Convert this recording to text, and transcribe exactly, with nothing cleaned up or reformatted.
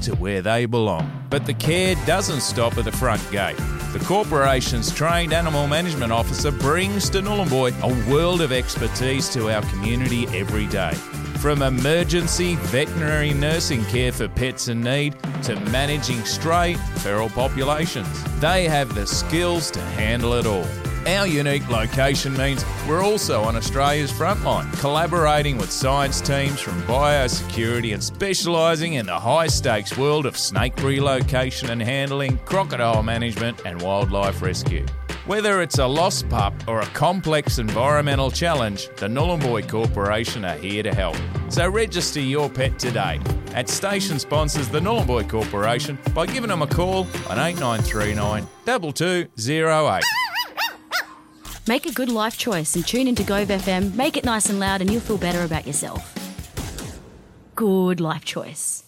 to where they belong. But the care doesn't stop at the front gate. The Corporation's trained animal management officer brings to Nhulunbuy a world of expertise to our community every day. From emergency veterinary nursing care for pets in need to managing stray feral populations, they have the skills to handle it all. Our unique location means we're also on Australia's frontline, collaborating with science teams from biosecurity and specialising in the high-stakes world of snake relocation and handling, crocodile management and wildlife rescue. Whether it's a lost pup or a complex environmental challenge, the Nhulunbuy Corporation are here to help. So register your pet today. At Station sponsors the Nhulunbuy Corporation by giving them a call on eight nine three nine, two two zero eight. Make a good life choice and tune into Gove F M. Make it nice and loud and you'll feel better about yourself. Good life choice.